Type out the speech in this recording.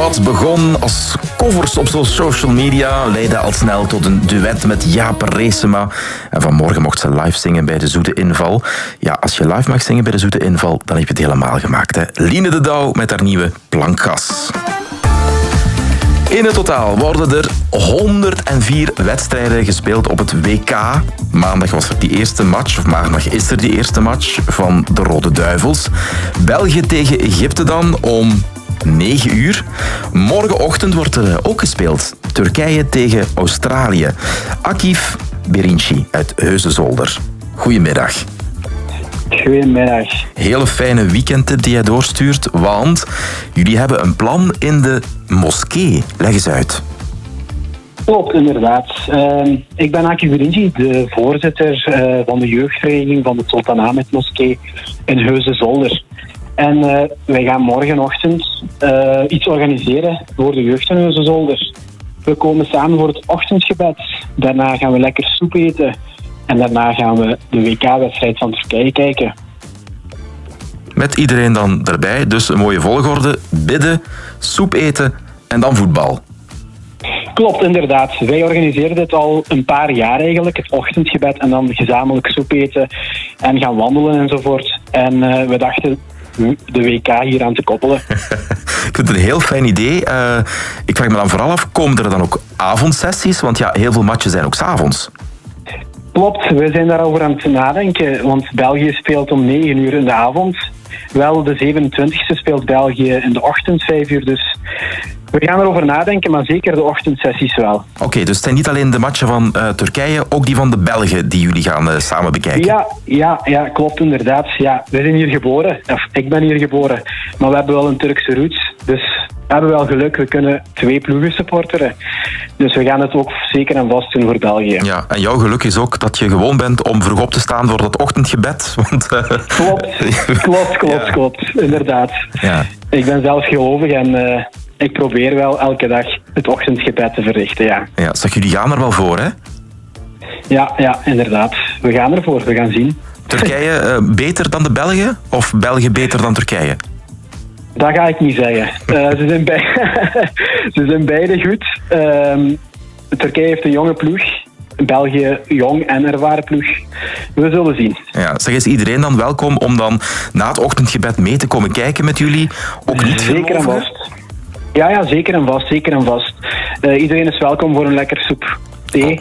Wat begon als covers op social media leidde al snel tot een duet met Jaap Reesema. En vanmorgen mocht ze live zingen bij de Zoete Inval. Ja, als je live mag zingen bij de Zoete Inval, dan heb je het helemaal gemaakt, hè. Line de Douw met haar nieuwe Plankgas. In het totaal worden er 104 wedstrijden gespeeld op het WK. Maandag was er die eerste match, of maandag is er die eerste match van de Rode Duivels. België tegen Egypte dan om 9 uur. Morgenochtend wordt er ook gespeeld. Turkije tegen Australië. Akif Birinci uit Heusden-Zolder. Goedemiddag. Goedemiddag. Hele fijne weekendtip die jij doorstuurt, want jullie hebben een plan in de moskee. Leg eens uit. Klopt, inderdaad. Ik ben Akif Birinci, de voorzitter van de jeugdvereniging van de Sultan Ahmed Moskee in Heusden-Zolder. En wij gaan morgenochtend iets organiseren voor de jeugd in Heusden-Zolder. We komen samen voor het ochtendgebed. Daarna gaan we lekker soep eten. En daarna gaan we de WK-wedstrijd van Turkije kijken. Met iedereen dan erbij, dus een mooie volgorde. Bidden, soep eten en dan voetbal. Klopt, inderdaad. Wij organiseren dit al een paar jaar eigenlijk. Het ochtendgebed en dan gezamenlijk soep eten en gaan wandelen enzovoort. En we dachten de WK hier aan te koppelen. Ik vind het een heel fijn idee. Ik vraag me dan vooral af, komen er dan ook avondsessies? Want ja, heel veel matchen zijn ook 's avonds. Klopt, we zijn daarover aan het nadenken, want België speelt om 9 uur in de avond. Wel, de 27e speelt België in de ochtend 5 uur, dus we gaan erover nadenken, maar zeker de ochtendsessies wel. Oké, dus het zijn niet alleen de matchen van Turkije, ook die van de Belgen die jullie gaan samen bekijken? Ja, klopt inderdaad. Ja, we zijn hier geboren, of ik ben hier geboren, maar we hebben wel een Turkse roots, dus we hebben wel geluk, we kunnen 2 ploegen supporteren. Dus we gaan het ook zeker en vast doen voor België. Ja, en jouw geluk is ook dat je gewoon bent om vroeg op te staan voor dat ochtendgebed. Want, Klopt, inderdaad. Ja. Ik ben zelf gelovig en ik probeer wel elke dag het ochtendgebed te verrichten, ja. Ja, zeg, jullie gaan er wel voor, hè? Ja, inderdaad. We gaan ervoor, we gaan zien. Turkije beter dan de Belgen? Of België beter dan Turkije? Dat ga ik niet zeggen. Ze zijn beide goed. Turkije heeft een jonge ploeg. België jong en ervaren ploeg. We zullen zien. Ja, zeg, is iedereen dan welkom om dan na het ochtendgebed mee te komen kijken met jullie? Ook niet zeker en vast. Ja, zeker en vast. Iedereen is welkom voor een lekker soep thee.